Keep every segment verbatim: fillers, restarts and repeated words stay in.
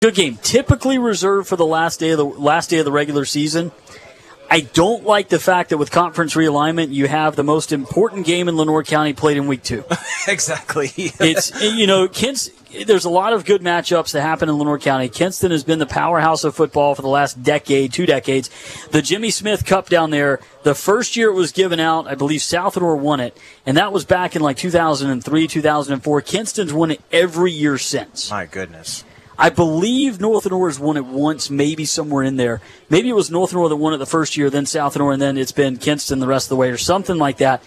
Good game. Typically reserved for the last day of the last day of the regular season. I don't like the fact that with conference realignment, you have the most important game in Lenoir County played in week two. Exactly. It's, you know, Kins, there's a lot of good matchups that happen in Lenoir County. Kinston has been the powerhouse of football for the last decade, two decades. The Jimmy Smith Cup down there, the first year it was given out, I believe South Lenoir won it, and that was back in like two thousand three, two thousand four. Kinston's won it every year since. My goodness. I believe North Lenoir has won it once, maybe somewhere in there. Maybe it was North Lenoir that won it the first year, then South Lenoir, and then it's been Kinston the rest of the way, or something like that.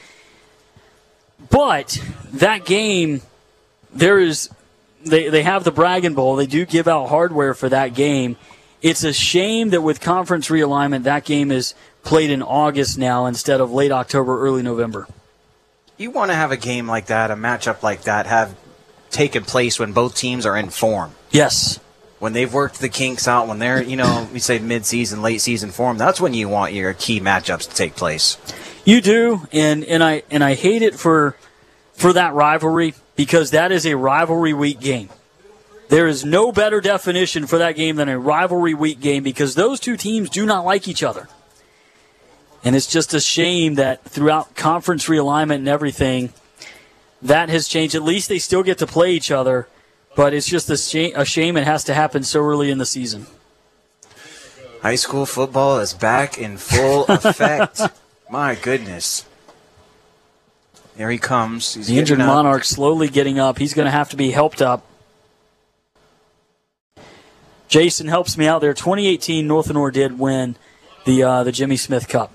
But that game, there is, they, they have the Bragging Bowl. They do give out hardware for that game. It's a shame that with conference realignment, that game is played in August now instead of late October, early November. You want to have a game like that, a matchup like that, have taken place when both teams are in form. Yes. When they've worked the kinks out, when they're, you know, we say mid-season, late-season form, that's when you want your key matchups to take place. You do, and, and I and I hate it for for that rivalry because that is a rivalry week game. There is no better definition for that game than a rivalry week game because those two teams do not like each other. And it's just a shame that throughout conference realignment and everything, that has changed. At least they still get to play each other. But it's just a shame, a shame it has to happen so early in the season. High school football is back in full effect. My goodness. There he comes. He's the injured Monarch slowly getting up. He's going to have to be helped up. Jason helps me out there. twenty eighteen, North Lenoir did win the uh, the Jimmy Smith Cup.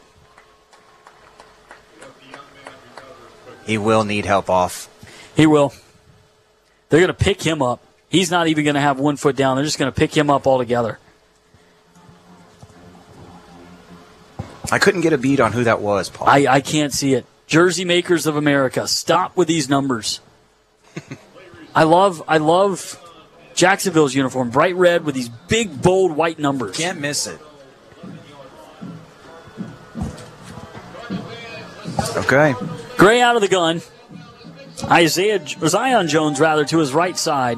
He will need help off. He will. They're going to pick him up. He's not even going to have one foot down. They're just going to pick him up altogether. I couldn't get a beat on who that was, Paul. I, I can't see it. Jersey Makers of America, stop with these numbers. I love I love Jacksonville's uniform, bright red with these big, bold white numbers. Can't miss it. Okay. Gray out of the gun. Isaiah Zion Jones, rather, to his right side.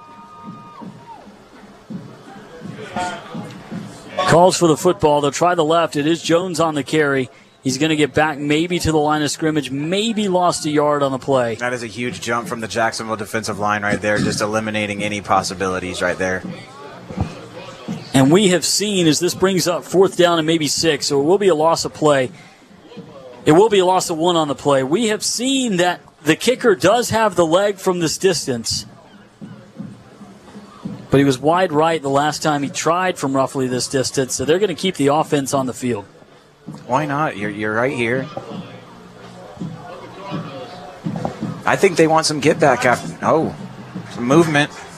Calls for the football. They'll try the left. It is Jones on the carry. He's going to get back maybe to the line of scrimmage, maybe lost a yard on the play. That is a huge jump from the Jacksonville defensive line right there, just eliminating any possibilities right there. And we have seen, as this brings up fourth down and maybe six, so it will be a loss of play. It will be a loss of one on the play. We have seen that the kicker does have the leg from this distance, but he was wide right the last time he tried from roughly this distance, so they're going to keep the offense on the field. Why not? You're, you're right here. I think they want some get back after. Oh, some movement.